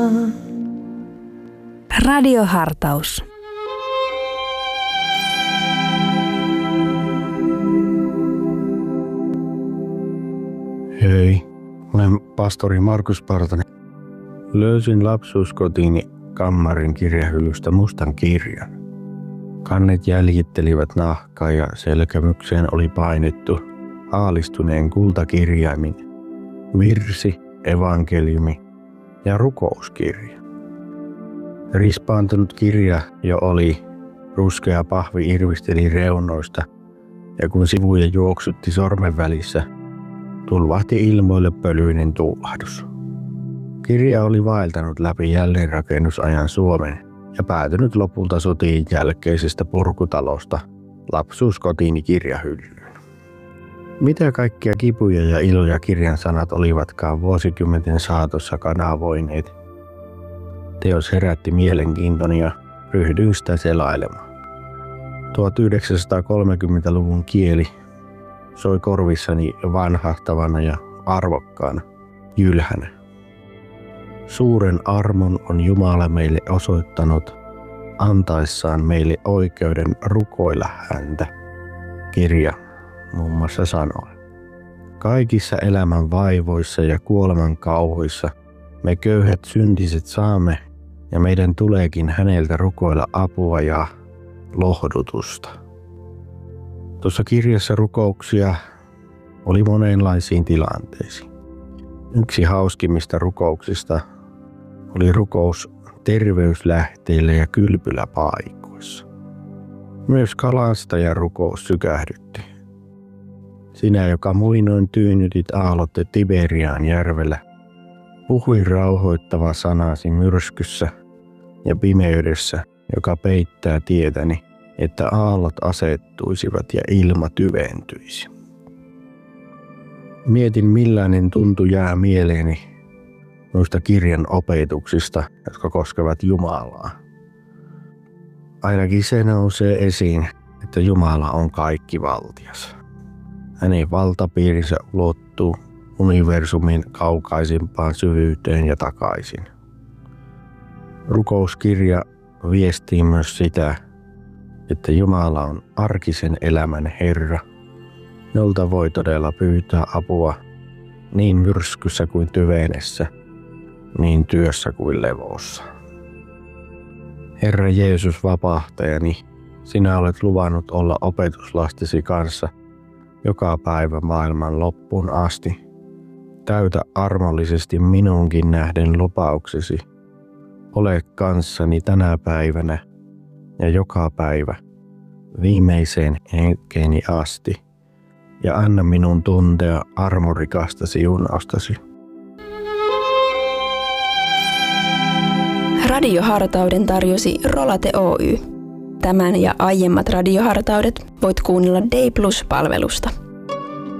Radiohartaus. Hei, olen pastori Markus Partanen. Löysin lapsuuskotiini kammarin kirjahyllystä mustan kirjan. Kannet jäljittelivät nahkaa ja selkämykseen oli painettu aalistuneen kultakirjaimin virsi, evankeliumi ja rukouskirja. Rispaantunut kirja jo oli, ruskea pahvi irvisteli reunoista ja kun sivuja juoksutti sormen välissä, tulvahti ilmoille pölyinen tuulahdus. Kirja oli vaeltanut läpi jälleenrakennusajan Suomen ja päätynyt lopulta sotien jälkeisestä purkutalosta lapsuuskotiini kirjahyllyyn. Mitä kaikkia kipuja ja iloja kirjan sanat olivatkaan vuosikymmenten saatossa kanavoineet. Teos herätti mielenkiintoni ja ryhdyin sitä selailemaan. 1930-luvun kieli soi korvissani vanhahtavana ja arvokkaana, jylhänä. Suuren armon on Jumala meille osoittanut antaessaan meille oikeuden rukoilla häntä, kirja muun muassa sanoo. Kaikissa elämän vaivoissa ja kuoleman kauhuissa me köyhät syntiset saamme ja meidän tuleekin häneltä rukoilla apua ja lohdutusta. Tuossa kirjassa rukouksia oli monenlaisiin tilanteisiin. Yksi hauskimmista rukouksista oli rukous terveyslähteillä ja kylpyläpaikoissa. Myös kalastajan rukous sykähdytti. Sinä, joka muinoin tyynnytit aallotte Tiberiaan järvellä, puhuin rauhoittava sanasi myrskyssä ja pimeydessä, joka peittää tietäni, että aallot asettuisivat ja ilma tyventyisi. Mietin, millainen tuntu jää mieleeni noista kirjan opetuksista, jotka koskevat Jumalaa. Ainakin se nousee esiin, että Jumala on kaikkivaltias. Hänen valtapiirinsä ulottuu universumin kaukaisimpaan syvyyteen ja takaisin. Rukouskirja viestii myös sitä, että Jumala on arkisen elämän Herra, jolta voi todella pyytää apua niin myrskyssä kuin tyvenessä, niin työssä kuin levossa. Herra Jeesus vapahtajani, sinä olet luvannut olla opetuslastesi kanssa joka päivä maailman loppuun asti. Täytä armollisesti minunkin nähden lupauksesi. Ole kanssani tänä päivänä ja joka päivä viimeiseen henkeeni asti ja anna minun tuntea armorikasta siunaustasi. Radiohartauden tarjosi Rolate Oy. Tämän ja aiemmat radiohartaudet voit kuunnella Day Plus-palvelusta.